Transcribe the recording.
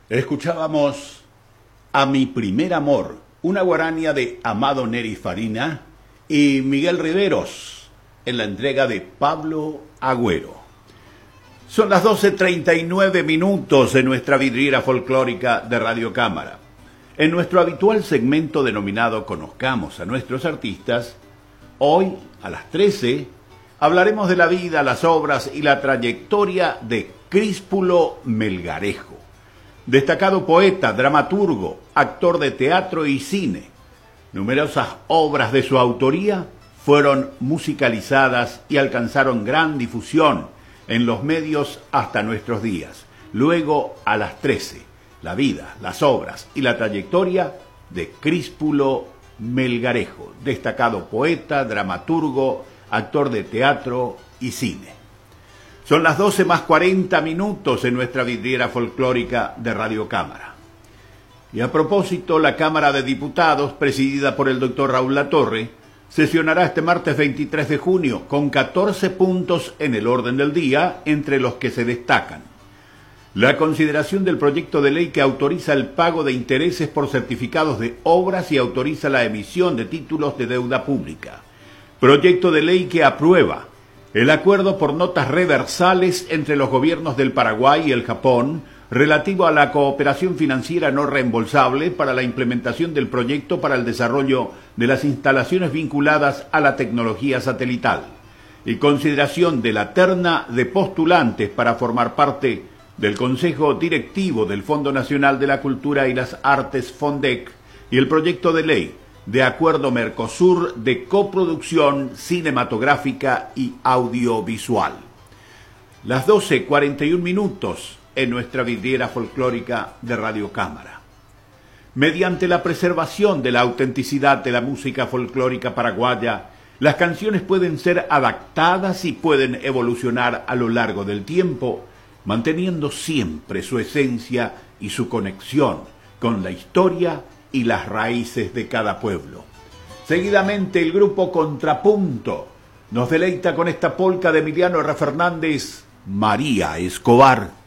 Escuchábamos A mi primer amor, una guarania de Amado Neri Farina y Miguel Riveros en la entrega de Pablo Agüero. Son las 12:39 minutos en nuestra vidriera folclórica de Radio Cámara. En nuestro habitual segmento denominado Conozcamos a nuestros artistas, hoy a las 13 hablaremos de la vida, las obras y la trayectoria de Críspulo Melgarejo, destacado poeta, dramaturgo, actor de teatro y cine. Numerosas obras de su autoría fueron musicalizadas y alcanzaron gran difusión en los medios hasta nuestros días. Luego, a las 13, la vida, las obras y la trayectoria de Críspulo Melgarejo, destacado poeta, dramaturgo, actor de teatro y cine. Son las 12:40 minutos en nuestra vidriera folclórica de Radio Cámara. Y a propósito, la Cámara de Diputados, presidida por el doctor Raúl Latorre, sesionará este martes 23 de junio con 14 puntos en el orden del día, entre los que se destacan: la consideración del proyecto de ley que autoriza el pago de intereses por certificados de obras y autoriza la emisión de títulos de deuda pública; proyecto de ley que aprueba el acuerdo por notas reversales entre los gobiernos del Paraguay y el Japón relativo a la cooperación financiera no reembolsable para la implementación del proyecto para el desarrollo de las instalaciones vinculadas a la tecnología satelital; y consideración de la terna de postulantes para formar parte del Consejo Directivo del Fondo Nacional de la Cultura y las Artes FONDEC y el proyecto de ley de Acuerdo Mercosur de coproducción cinematográfica y audiovisual. Las 12:41 minutos en nuestra vidriera folclórica de Radio Cámara. Mediante la preservación de la autenticidad de la música folclórica paraguaya, las canciones pueden ser adaptadas y pueden evolucionar a lo largo del tiempo, manteniendo siempre su esencia y su conexión con la historia y las raíces de cada pueblo. Seguidamente, el grupo Contrapunto nos deleita con esta polca de Emiliano R. Fernández, María Escobar.